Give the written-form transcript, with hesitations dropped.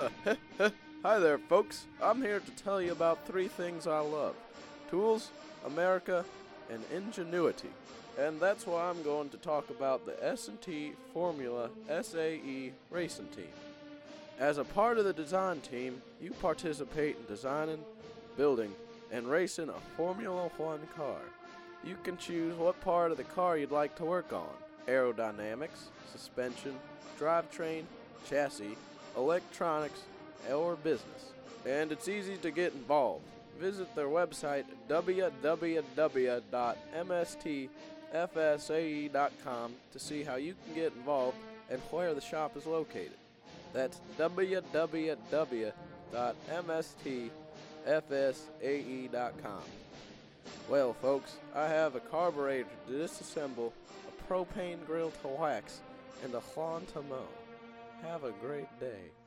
Hi there, folks. I'm here to tell you about three things I love: tools, America, and ingenuity. And that's why I'm going to talk about the S&T Formula SAE Racing Team. As a part of the design team, you participate in designing, building, and racing a Formula One car. You can choose what part of the car you'd like to work on: aerodynamics, suspension, drivetrain, chassis, electronics, or business. And it's easy to get involved. Visit their website www.mstfsae.com to see how you can get involved and where the shop is located. That's www.mstfsae.com. Well, folks, I have a carburetor to disassemble, a propane grill to wax, and a lawn to mow. Have a great day.